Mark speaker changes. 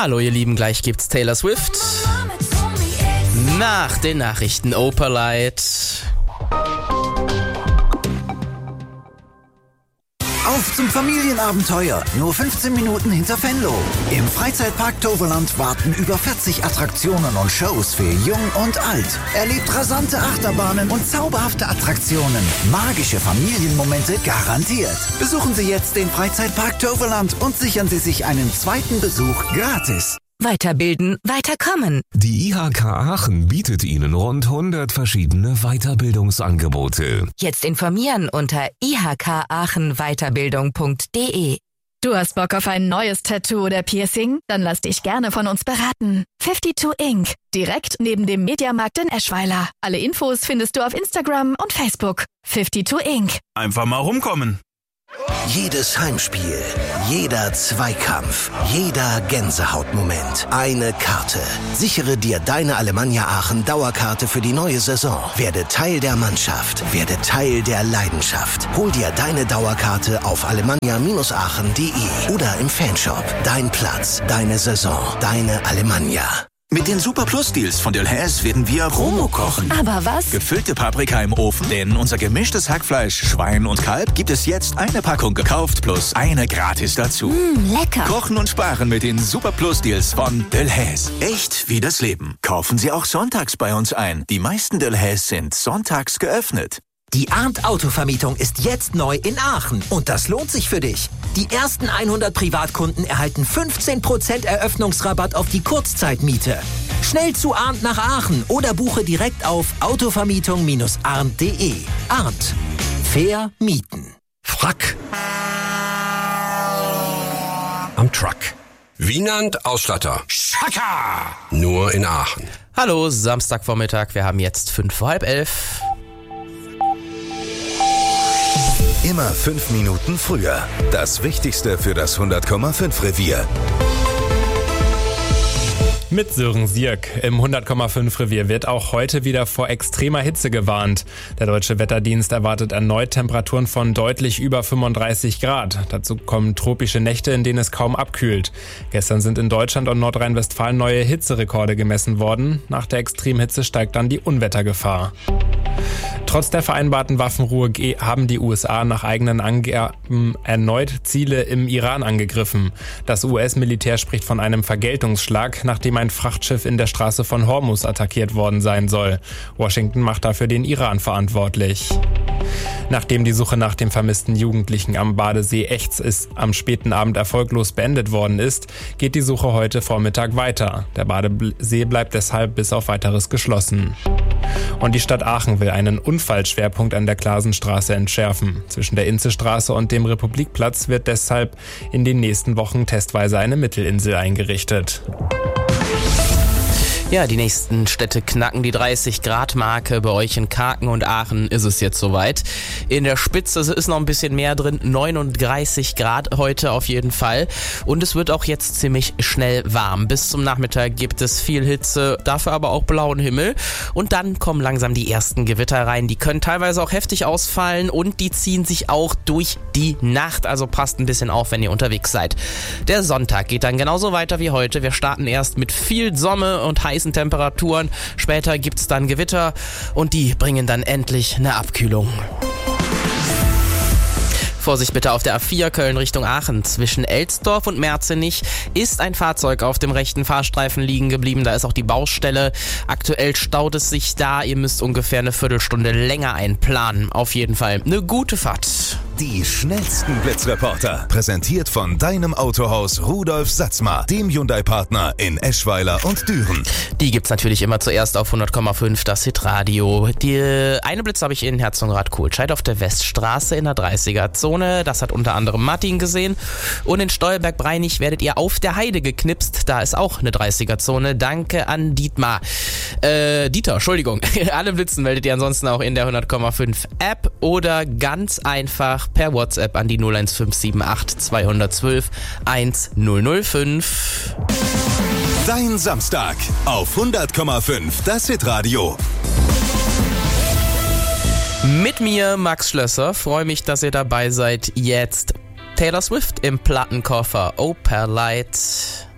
Speaker 1: Hallo ihr Lieben, gleich gibt's Taylor Swift. Nach den Nachrichten Opalite.
Speaker 2: Auf zum Familienabenteuer, nur 15 Minuten hinter Venlo. Im Freizeitpark Toverland warten über 40 Attraktionen und Shows für Jung und Alt. Erlebt rasante Achterbahnen und zauberhafte Attraktionen. Magische Familienmomente garantiert. Besuchen Sie jetzt den Freizeitpark Toverland und sichern Sie sich einen zweiten Besuch gratis.
Speaker 3: Weiterbilden, weiterkommen.
Speaker 4: Die IHK Aachen bietet Ihnen rund 100 verschiedene Weiterbildungsangebote.
Speaker 3: Jetzt informieren unter ihkaachenweiterbildung.de.
Speaker 5: Du hast Bock auf ein neues Tattoo oder Piercing? Dann lass dich gerne von uns beraten. 52 Ink. Direkt neben dem Mediamarkt in Eschweiler. Alle Infos findest du auf Instagram und Facebook. 52 Ink.
Speaker 6: Einfach mal rumkommen.
Speaker 2: Jedes Heimspiel, jeder Zweikampf, jeder Gänsehautmoment. Eine Karte. Sichere dir deine Alemannia Aachen Dauerkarte für die neue Saison. Werde Teil der Mannschaft. Werde Teil der Leidenschaft. Hol dir deine Dauerkarte auf alemannia-aachen.de oder im Fanshop. Dein Platz, deine Saison, deine Alemannia.
Speaker 6: Mit den Super Plus Deals von Delhaize werden wir Promo kochen.
Speaker 5: Aber was?
Speaker 6: Gefüllte Paprika im Ofen, denn unser gemischtes Hackfleisch, Schwein und Kalb gibt es jetzt eine Packung gekauft plus eine gratis dazu.
Speaker 5: Lecker.
Speaker 6: Kochen und sparen mit den Super Plus Deals von Delhaize. Echt wie das Leben. Kaufen Sie auch sonntags bei uns ein. Die meisten Delhaize sind sonntags geöffnet.
Speaker 7: Die Arndt Autovermietung ist jetzt neu in Aachen und das lohnt sich für dich. Die ersten 100 Privatkunden erhalten 15% Eröffnungsrabatt auf die Kurzzeitmiete. Schnell zu Arndt nach Aachen oder buche direkt auf autovermietung-arndt.de. Arndt. Fair mieten.
Speaker 8: Frack. Am Truck. Wienand Ausstatter. Schaka. Nur in Aachen.
Speaker 1: Hallo, Samstagvormittag, wir haben jetzt 11:05.
Speaker 9: Immer 5 Minuten früher. Das Wichtigste für das 100,5 Revier.
Speaker 10: Mit Sören Sierk im 100,5 Revier wird auch heute wieder vor extremer Hitze gewarnt. Der Deutsche Wetterdienst erwartet erneut Temperaturen von deutlich über 35 Grad. Dazu kommen tropische Nächte, in denen es kaum abkühlt. Gestern sind in Deutschland und Nordrhein-Westfalen neue Hitzerekorde gemessen worden. Nach der Extremhitze steigt dann die Unwettergefahr. Trotz der vereinbarten Waffenruhe haben die USA nach eigenen Angaben erneut Ziele im Iran angegriffen. Das US-Militär spricht von einem Vergeltungsschlag, nachdem ein Frachtschiff in der Straße von Hormuz attackiert worden sein soll. Washington macht dafür den Iran verantwortlich. Nachdem die Suche nach dem vermissten Jugendlichen am Badesee Echts am späten Abend erfolglos beendet worden ist, geht die Suche heute Vormittag weiter. Der Badesee bleibt deshalb bis auf Weiteres geschlossen. Und die Stadt Aachen will einen Unfallschwerpunkt an der Glasenstraße entschärfen. Zwischen der Inzestraße und dem Republikplatz wird deshalb in den nächsten Wochen testweise eine Mittelinsel eingerichtet.
Speaker 1: Ja, die nächsten Städte knacken die 30-Grad-Marke. Bei euch in Karken und Aachen ist es jetzt soweit. In der Spitze ist noch ein bisschen mehr drin. 39 Grad heute auf jeden Fall. Und es wird auch jetzt ziemlich schnell warm. Bis zum Nachmittag gibt es viel Hitze, dafür aber auch blauen Himmel. Und dann kommen langsam die ersten Gewitter rein. Die können teilweise auch heftig ausfallen und die ziehen sich auch durch die Nacht. Also passt ein bisschen auf, wenn ihr unterwegs seid. Der Sonntag geht dann genauso weiter wie heute. Wir starten erst mit viel Sonne und heißen Temperaturen. Später gibt es dann Gewitter und die bringen dann endlich eine Abkühlung. Vorsicht bitte auf der A4 Köln Richtung Aachen. Zwischen Elsdorf und Merzenich ist ein Fahrzeug auf dem rechten Fahrstreifen liegen geblieben. Da ist auch die Baustelle. Aktuell staut es sich da. Ihr müsst ungefähr eine Viertelstunde länger einplanen. Auf jeden Fall eine gute Fahrt.
Speaker 9: Die schnellsten Blitzreporter. Präsentiert von deinem Autohaus Rudolf Satzmar, dem Hyundai-Partner in Eschweiler und Düren.
Speaker 1: Die gibt's natürlich immer zuerst auf 100,5, das Hitradio. Eine Blitz habe ich in Herzogenrath-Kohlscheid auf der Weststraße in der 30er-Zone. Das hat unter anderem Martin gesehen. Und in Stolberg-Breinig werdet ihr auf der Heide geknipst. Da ist auch eine 30er-Zone. Danke an Dieter, Entschuldigung. Alle Blitzen meldet ihr ansonsten auch in der 100,5 App oder ganz einfach per WhatsApp an die 01578 212 1005.
Speaker 9: Dein Samstag auf 100,5, das Hitradio.
Speaker 1: Mit mir, Max Schlösser. Freue mich, dass ihr dabei seid. Jetzt Taylor Swift im Plattenkoffer Opalite.